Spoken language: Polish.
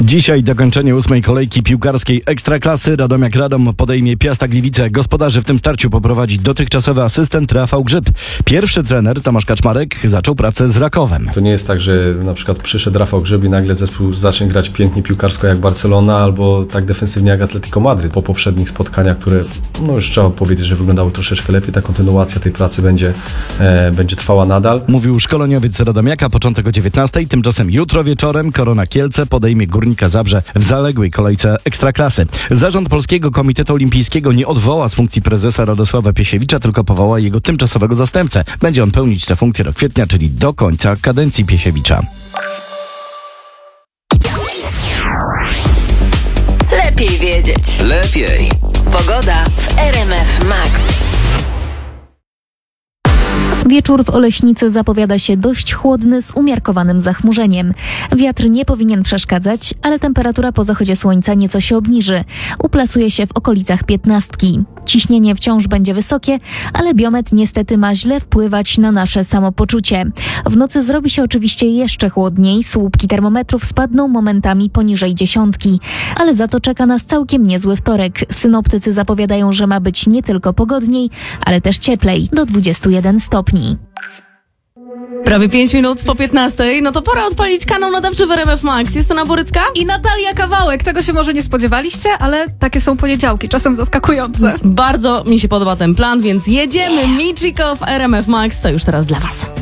Dzisiaj dokończenie 8. kolejki piłkarskiej Ekstraklasy. Radomiak-Radom podejmie Piasta Gliwice. Gospodarzy w tym starciu poprowadzi dotychczasowy asystent Rafał Grzyb. Pierwszy trener Tomasz Kaczmarek zaczął pracę z Rakowem. To nie jest tak, że na przykład przyszedł Rafał Grzyb i nagle zespół zacznie grać pięknie piłkarsko jak Barcelona albo tak defensywnie jak Atletico Madryt. Po poprzednich spotkaniach, które już trzeba powiedzieć, że wyglądały troszeczkę lepiej, ta kontynuacja tej pracy będzie trwała nadal. Mówił szkoleniowiec Radomiaka, początek o 19:00. Tymczasem jutro wieczorem Korona Kielce podejmie Górnika Zabrze w zaległej kolejce Ekstraklasy. Zarząd Polskiego Komitetu Olimpijskiego nie odwoła z funkcji prezesa Radosława Piesiewicza, tylko powoła jego tymczasowego zastępcę. Będzie on pełnić tę funkcję do kwietnia, czyli do końca kadencji Piesiewicza. Lepiej wiedzieć. Lepiej. Pogoda w RMF Max. Wieczór w Oleśnicy zapowiada się dość chłodny z umiarkowanym zachmurzeniem. Wiatr nie powinien przeszkadzać, ale temperatura po zachodzie słońca nieco się obniży. Uplasuje się w okolicach 15. Ciśnienie wciąż będzie wysokie, ale biometr niestety ma źle wpływać na nasze samopoczucie. W nocy zrobi się oczywiście jeszcze chłodniej, słupki termometrów spadną momentami poniżej 10, ale za to czeka nas całkiem niezły wtorek. Synoptycy zapowiadają, że ma być nie tylko pogodniej, ale też cieplej, do 21 stopni. Prawie 5 minut po 15:00, no to pora odpalić kanał nadawczy w RMF Max. Jest to Borycka i Natalia Kawałek. Tego się może nie spodziewaliście, ale takie są poniedziałki, czasem zaskakujące. Bardzo mi się podoba ten plan, więc jedziemy. Michiko w RMF Max to już teraz dla Was.